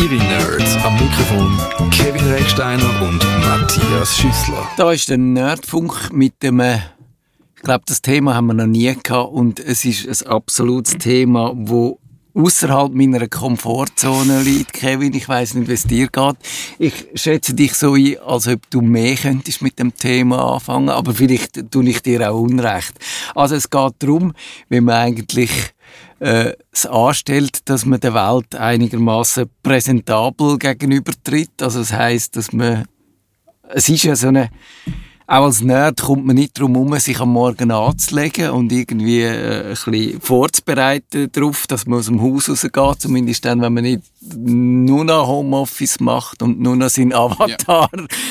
Ihre Nerds am Mikrofon Kevin Recksteiner und Matthias Schüssler. Da ist der Nerdfunk mit dem, ich glaube, das Thema haben wir noch nie gehabt und es ist ein absolutes Thema, wo außerhalb meiner Komfortzone liegt. Kevin, ich weiss nicht, wie es dir geht. Ich schätze dich so ein, als ob du mehr könntest mit dem Thema anfangen, aber vielleicht tue ich dir auch Unrecht. Also es geht darum, wie man eigentlich es anstellt, dass man der Welt einigermaßen präsentabel gegenübertritt. Also das heisst, dass man, es ist ja so eine, auch als Nerd kommt man nicht darum herum, sich am Morgen anzulegen und irgendwie ein bisschen vorzubereiten darauf, dass man aus dem Haus rausgeht, zumindest dann, wenn man nicht nur noch Homeoffice macht und nur noch seinen Avatar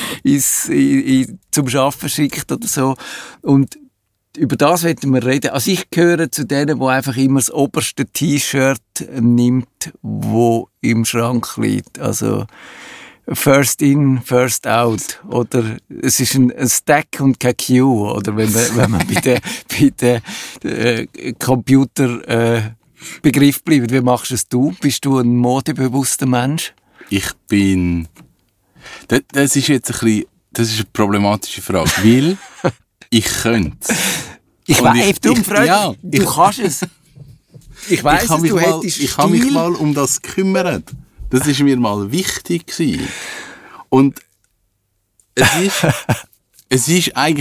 zum Arbeiten schickt oder so. Und über das wollten wir reden. Also ich gehöre zu denen, die einfach immer das oberste T-Shirt nimmt, das im Schrank liegt. Also first in, first out. Oder es ist ein Stack und kein Queue. Oder wenn man bei den Computerbegriff bleibt. Wie machst es du? Bist du ein modebewusster Mensch? Ich bin... Das ist jetzt ein bisschen... Das ist eine problematische Frage, weil... Ich könnte es. Ich weiss, du kannst es. Ich weiss es, du hättest Stil. Ich habe mich mal um das gekümmert. Das war mir mal wichtig gewesen. Und es ist eigentlich